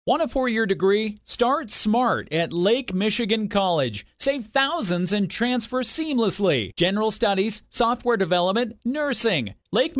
Want a 4-year degree? Start smart at Lake Michigan College. Save thousands and transfer seamlessly. General studies, software development, nursing.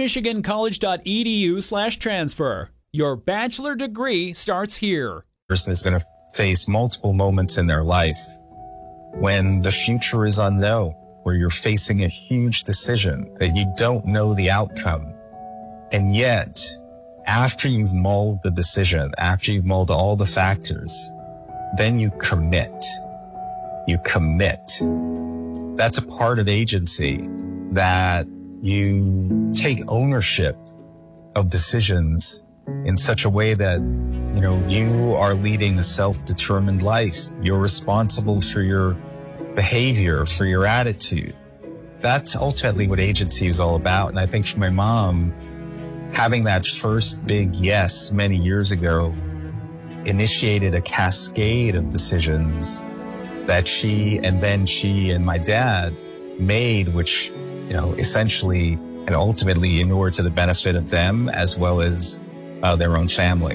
LakeMichiganCollege.edu/transfer. Your bachelor degree starts here. Person is going to face multiple moments in their life when the future is unknown, where you're facing a huge decision that you don't know the outcome. And yet, after you've mulled the decision, after you've mulled all the factors, then you commit. You commit. That's a part of agency, that you take ownership of decisions in such a way that, you are leading a self-determined life. You're responsible for your behavior, for your attitude. That's ultimately what agency is all about. And I think for my mom, having that first big yes many years ago initiated a cascade of decisions that she and my dad made, which, essentially and ultimately inured to the benefit of them as well as their own family.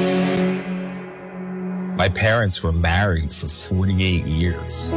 My parents were married for 48 years.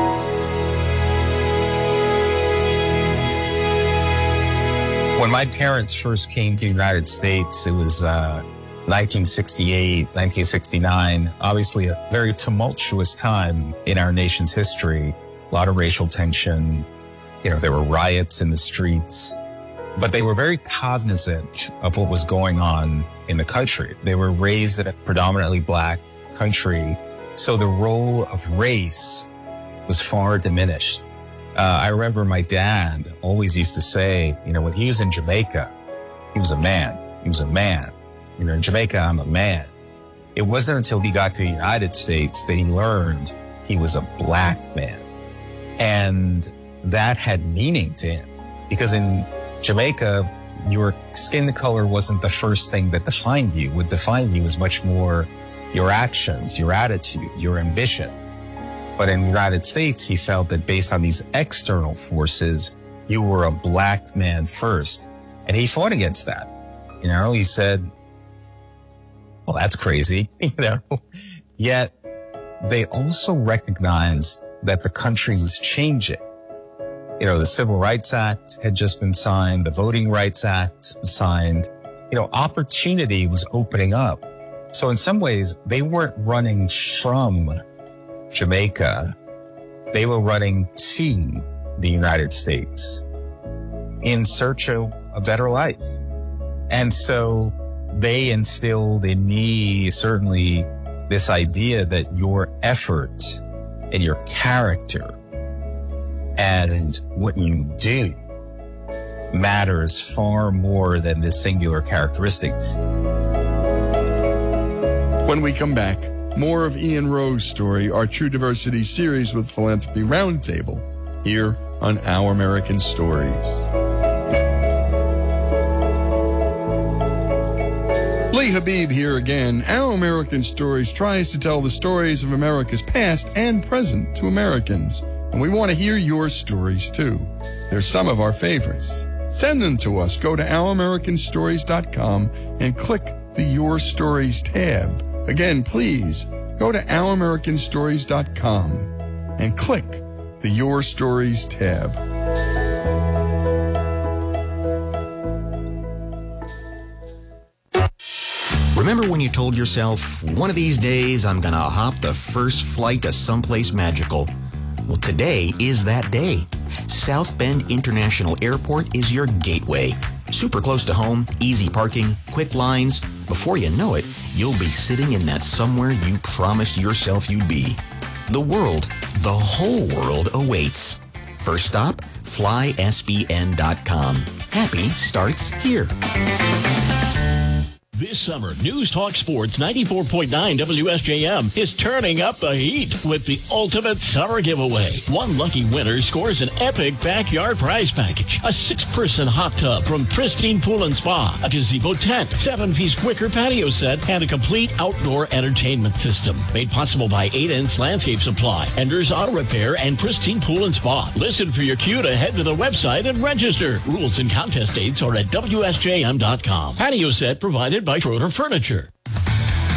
When my parents first came to the United States, it was 1968, 1969, obviously a very tumultuous time in our nation's history. A lot of racial tension. There were riots in the streets. But they were very cognizant of what was going on in the country. They were raised in a predominantly black country, so the role of race was far diminished. I remember my dad always used to say, when he was in Jamaica, he was a man. He was a man. In Jamaica, I'm a man. It wasn't until he got to the United States that he learned he was a black man. And that had meaning to him, because in Jamaica, your skin color wasn't the first thing that defined you. What defined you was much more your actions, your attitude, your ambition. But in the United States, he felt that based on these external forces, you were a black man first. And he fought against that. He said, well, that's crazy, Yet they also recognized that the country was changing. The Civil Rights Act had just been signed. The Voting Rights Act was signed. Opportunity was opening up. So in some ways, they weren't running from Jamaica. They were running to the United States in search of a better life. And so they instilled in me certainly this idea that your effort and your character and what you do matters far more than the singular characteristics. When we come back, more of Ian Rowe's story, our True Diversity series with Philanthropy Roundtable, here on Our American Stories. Lee Habib here again. Our American Stories tries to tell the stories of America's past and present to Americans. And we want to hear your stories, too. They're some of our favorites. Send them to us. Go to ouramericanstories.com and click the Your Stories tab. Again, please go to ouramericanstories.com and click the Your Stories tab. Remember when you told yourself, one of these days I'm gonna hop the first flight to someplace magical? Well, today is that day. South Bend International Airport is your gateway. Super close to home, easy parking, quick lines. Before you know it, you'll be sitting in that somewhere you promised yourself you'd be. The world, the whole world awaits. First stop, flysbn.com. Happy starts here. This summer, News Talk Sports 94.9 WSJM is turning up the heat with the ultimate summer giveaway. One lucky winner scores an epic backyard prize package, a 6-person hot tub from Pristine Pool and Spa, a gazebo tent, 7-piece wicker patio set, and a complete outdoor entertainment system. Made possible by 8-inch Landscape Supply, Enders Auto Repair, and Pristine Pool and Spa. Listen for your cue to head to the website and register. Rules and contest dates are at WSJM.com. Patio set provided by Schroeder Furniture.